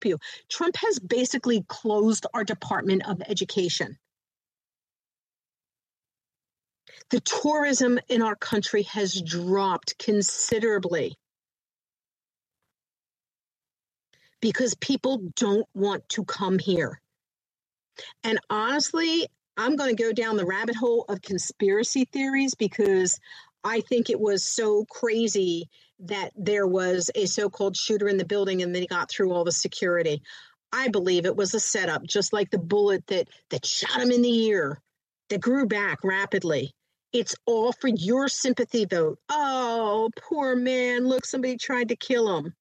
help you. Trump has basically closed our Department of Education. The tourism in our country has dropped considerably because people don't want to come here. And honestly, I'm going to go down the rabbit hole of conspiracy theories because I think it was so crazy that there was a so-called shooter in the building and then he got through all the security. I believe it was a setup, just like the bullet that shot him in the ear, that grew back rapidly. It's all for your sympathy vote. Oh, poor man. Look, somebody tried to kill him.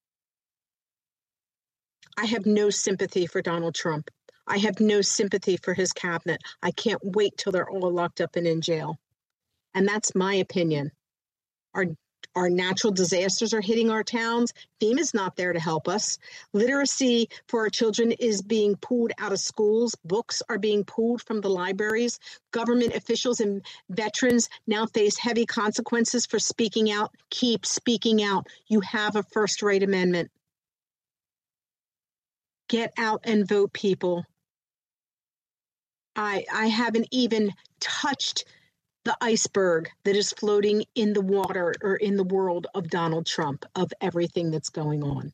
I have no sympathy for Donald Trump. I have no sympathy for his cabinet. I can't wait till they're all locked up and in jail. And that's my opinion. Our natural disasters are hitting our towns. FEMA's not there to help us. Literacy for our children is being pulled out of schools. Books are being pulled from the libraries. Government officials and veterans now face heavy consequences for speaking out. Keep speaking out. You have a First Right Amendment. Get out and vote, people. I haven't even touched the iceberg that is floating in the water or in the world of Donald Trump, of everything that's going on.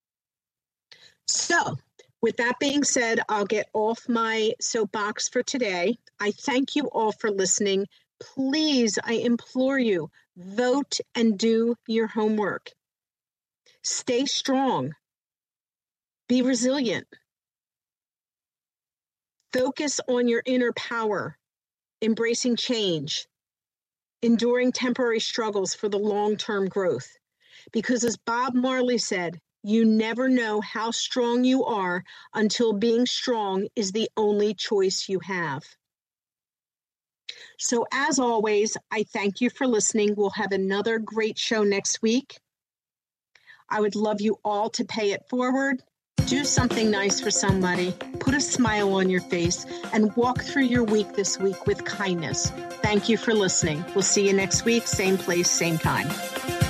So, with that being said, I'll get off my soapbox for today. I thank you all for listening. Please, I implore you, vote and do your homework. Stay strong. Be resilient. Focus on your inner power, embracing change, enduring temporary struggles for the long-term growth. Because as Bob Marley said, you never know how strong you are until being strong is the only choice you have. So as always, I thank you for listening. We'll have another great show next week. I would love you all to pay it forward. Do something nice for somebody, put a smile on your face, and walk through your week this week with kindness. Thank you for listening. We'll see you next week, same place, same time.